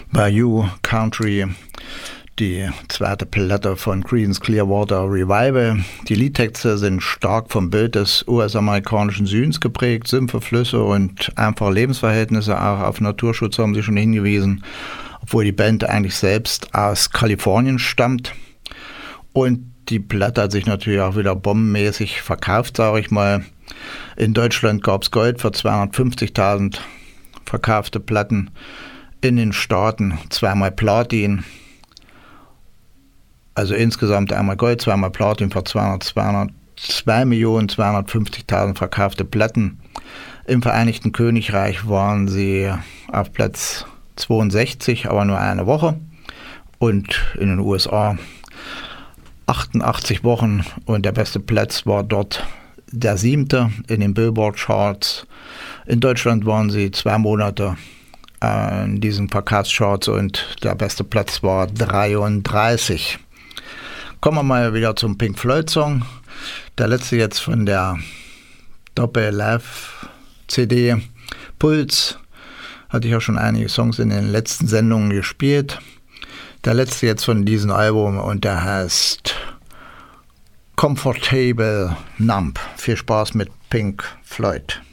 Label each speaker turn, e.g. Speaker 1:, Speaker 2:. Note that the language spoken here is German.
Speaker 1: Bayou Country, die zweite Platte von Creedence Clearwater Revival. Die Liedtexte sind stark vom Bild des US-amerikanischen Südens geprägt. Sümpfe, Flüsse und einfache Lebensverhältnisse, auch auf Naturschutz haben sie schon hingewiesen, obwohl die Band eigentlich selbst aus Kalifornien stammt. Und die Platte hat sich natürlich auch wieder bombenmäßig verkauft, sage ich mal. In Deutschland gab es Gold für 250.000 verkaufte Platten. In den Staaten zweimal Platin. Also insgesamt einmal Gold, zweimal Platin für 2.250.000 verkaufte Platten. Im Vereinigten Königreich waren sie auf Platz 62, aber nur eine Woche. Und in den USA 88 Wochen. Und der beste Platz war dort der 7. in den Billboard-Charts. In Deutschland waren sie 2 Monate in diesen Verkaufscharts und der beste Platz war 33. Kommen wir mal wieder zum Pink Floyd Song. Der letzte jetzt von der Doppel-Live-CD Puls. Hatte ich ja schon einige Songs in den letzten Sendungen gespielt. Der letzte jetzt von diesem Album und der heißt Comfortable Numb. Viel Spaß mit Pink Floyd.